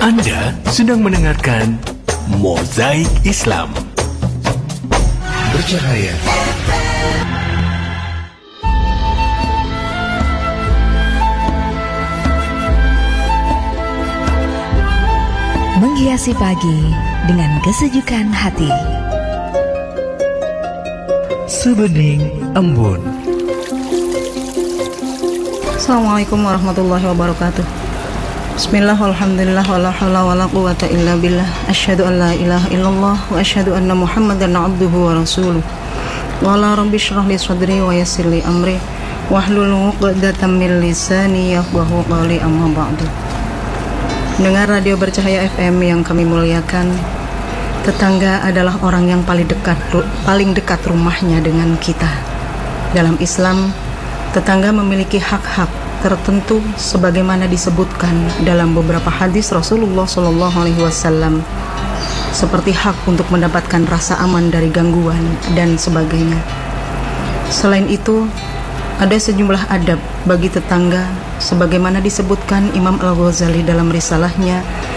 Anda sedang mendengarkan Mozaik Islam. Bercahaya. Menghiasi pagi dengan kesejukan hati. Sebening embun. Assalamualaikum warahmatullahi wabarakatuh. Bismillah, alhamdulillah, wala hawla wala quwata illa billah. Asyhadu an la ilaha illallah wa asyhadu anna Muhammadan abduhu wa rasuluh. Qala rabbi shrah li sadri wa yassir li amri wahlul 'uqdatam min lisani yafqahu qawli, amma ba'du. Dengar radio Bercahaya FM yang kami muliakan, tetangga adalah orang yang paling dekat rumahnya dengan kita. Dalam Islam, tetangga memiliki hak-hak tertentu sebagaimana disebutkan dalam beberapa hadis Rasulullah SAW, seperti hak untuk mendapatkan rasa aman dari gangguan dan sebagainya. Selain itu, ada sejumlah adab bagi tetangga sebagaimana disebutkan Imam Al-Ghazali dalam risalahnya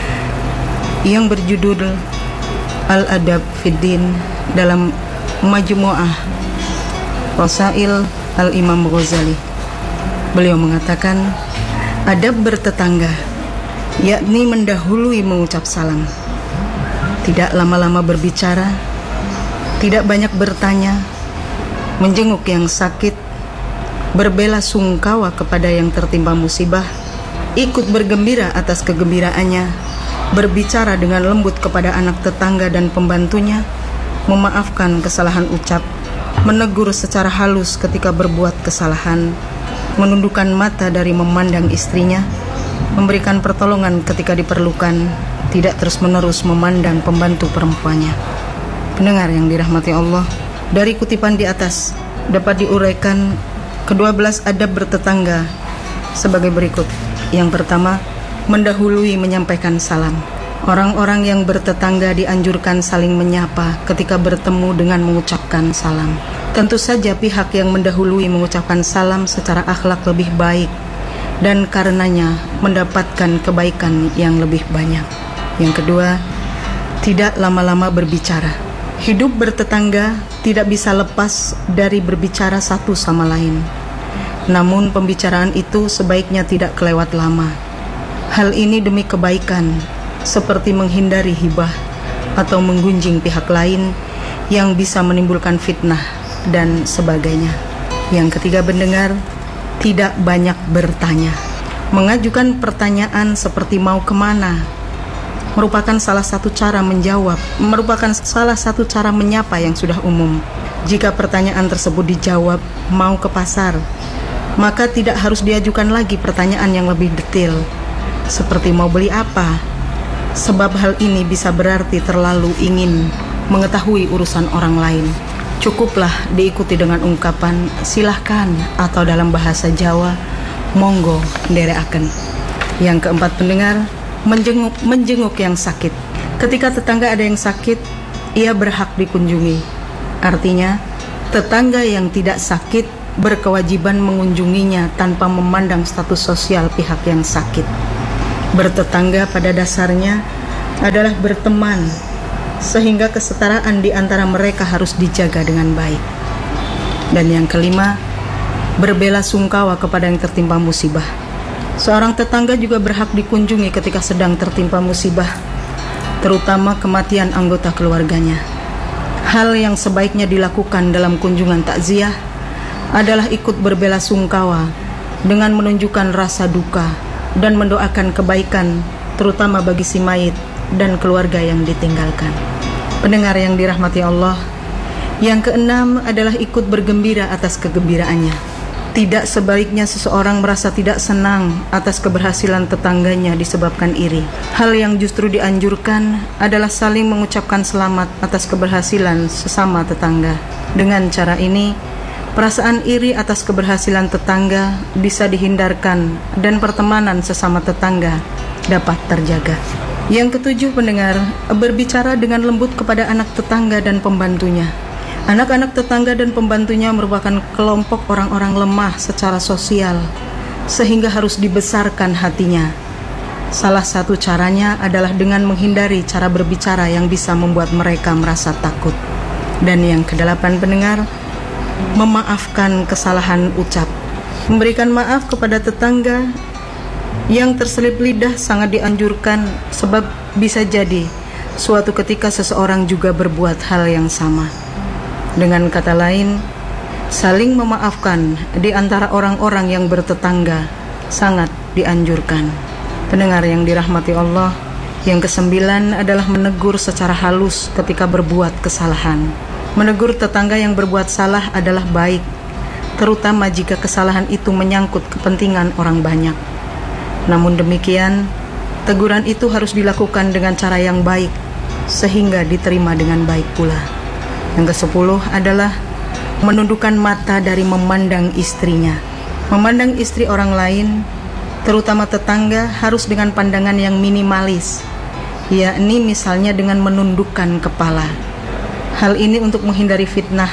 yang berjudul Al-Adab Fiddin dalam Majmu'ah Rasail Al-Imam Ghazali. Beliau mengatakan, adab bertetangga yakni mendahului mengucap salam, tidak lama-lama berbicara, tidak banyak bertanya, menjenguk yang sakit, berbela sungkawa kepada yang tertimpa musibah, ikut bergembira atas kegembiraannya, berbicara dengan lembut kepada anak tetangga dan pembantunya, memaafkan kesalahan ucap, menegur secara halus ketika berbuat kesalahan, menundukkan mata dari memandang istrinya, memberikan pertolongan ketika diperlukan, tidak terus-menerus memandang pembantu perempuannya. Pendengar yang dirahmati Allah, dari kutipan di atas dapat diuraikan ke-12 adab bertetangga sebagai berikut. Yang pertama, mendahului menyampaikan salam. Orang-orang yang bertetangga dianjurkan saling menyapa ketika bertemu dengan mengucapkan salam. Tentu saja pihak yang mendahului mengucapkan salam secara akhlak lebih baik dan karenanya mendapatkan kebaikan yang lebih banyak. Yang kedua, tidak lama-lama berbicara. Hidup bertetangga tidak bisa lepas dari berbicara satu sama lain. Namun pembicaraan itu sebaiknya tidak kelewat lama. Hal ini demi kebaikan, seperti menghindari hibah atau menggunjing pihak lain yang bisa menimbulkan fitnah dan sebagainya. Yang ketiga, pendengar tidak banyak bertanya. Mengajukan pertanyaan seperti mau kemana merupakan salah satu cara menjawab, merupakan salah satu cara menyapa yang sudah umum. Jika pertanyaan tersebut dijawab mau ke pasar, maka tidak harus diajukan lagi pertanyaan yang lebih detail seperti mau beli apa, sebab hal ini bisa berarti terlalu ingin mengetahui urusan orang lain. Cukuplah diikuti dengan ungkapan silahkan atau dalam bahasa Jawa monggo nderekaken. Yang keempat, pendengar, menjenguk yang sakit. Ketika tetangga ada yang sakit, ia berhak dikunjungi. Artinya, tetangga yang tidak sakit berkewajiban mengunjunginya tanpa memandang status sosial pihak yang sakit. Bertetangga pada dasarnya adalah berteman, sehingga kesetaraan di antara mereka harus dijaga dengan baik. Dan yang kelima, berbela sungkawa kepada yang tertimpa musibah. Seorang tetangga juga berhak dikunjungi ketika sedang tertimpa musibah, terutama kematian anggota keluarganya. Hal yang sebaiknya dilakukan dalam kunjungan takziah adalah ikut berbela sungkawa dengan menunjukkan rasa duka dan mendoakan kebaikan, terutama bagi si mayit dan keluarga yang ditinggalkan. Pendengar yang dirahmati Allah, yang keenam adalah ikut bergembira atas kegembiraannya. Tidak sebaliknya seseorang merasa tidak senang atas keberhasilan tetangganya disebabkan iri. Hal yang justru dianjurkan adalah saling mengucapkan selamat atas keberhasilan sesama tetangga. Dengan cara ini, perasaan iri atas keberhasilan tetangga bisa dihindarkan dan pertemanan sesama tetangga dapat terjaga. Yang ketujuh, pendengar, berbicara dengan lembut kepada anak tetangga dan pembantunya. Anak-anak tetangga dan pembantunya merupakan kelompok orang-orang lemah secara sosial, sehingga harus dibesarkan hatinya. Salah satu caranya adalah dengan menghindari cara berbicara yang bisa membuat mereka merasa takut. Dan yang kedelapan pendengar, memaafkan kesalahan ucap. Memberikan maaf kepada tetangga yang terselip lidah sangat dianjurkan, sebab bisa jadi suatu ketika seseorang juga berbuat hal yang sama. Dengan kata lain, saling memaafkan di antara orang-orang yang bertetangga sangat dianjurkan. Pendengar yang dirahmati Allah, yang kesembilan adalah menegur secara halus ketika berbuat kesalahan. Menegur tetangga yang berbuat salah adalah baik, terutama jika kesalahan itu menyangkut kepentingan orang banyak. Namun demikian, teguran itu harus dilakukan dengan cara yang baik, sehingga diterima dengan baik pula. Yang ke-10 adalah menundukkan mata dari memandang istrinya. Memandang istri orang lain, terutama tetangga, harus dengan pandangan yang minimalis, yakni misalnya dengan menundukkan kepala. Hal ini untuk menghindari fitnah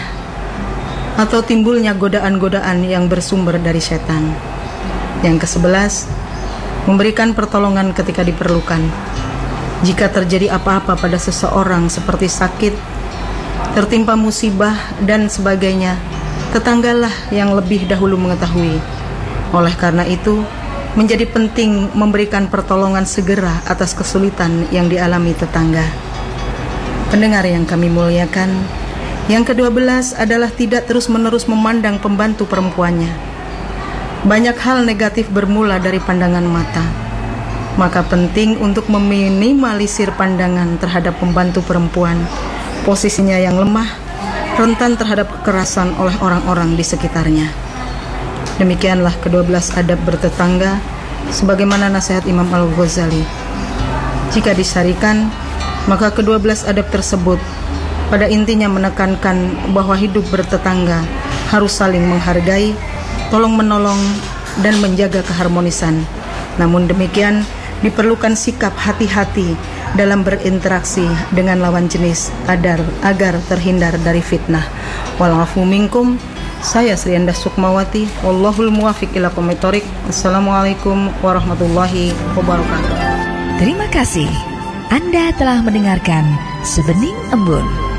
atau timbulnya godaan-godaan yang bersumber dari setan. Yang ke-11, memberikan pertolongan ketika diperlukan. Jika terjadi apa-apa pada seseorang seperti sakit, tertimpa musibah dan sebagainya, tetanggalah yang lebih dahulu mengetahui. Oleh karena itu, menjadi penting memberikan pertolongan segera atas kesulitan yang dialami tetangga. Pendengar yang kami muliakan, yang ke-12 adalah tidak terus-menerus memandang pembantu perempuannya. Banyak hal negatif bermula dari pandangan mata. Maka penting untuk meminimalisir pandangan terhadap pembantu perempuan, posisinya yang lemah, rentan terhadap kekerasan oleh orang-orang di sekitarnya. Demikianlah ke-12 adab bertetangga, sebagaimana nasihat Imam Al-Ghazali. Jika disarikan, maka ke-12 adab tersebut pada intinya menekankan bahwa hidup bertetangga harus saling menghargai, tolong-menolong, dan menjaga keharmonisan. Namun demikian, diperlukan sikap hati-hati dalam berinteraksi dengan lawan jenis agar terhindar dari fitnah. Walafu minkum. Saya Sri Endah Sukmawati. Wallahul muwafiq ila aqwamit thoriq. Assalamualaikum warahmatullahi wabarakatuh. Terima kasih. Anda telah mendengarkan Sebening Embun.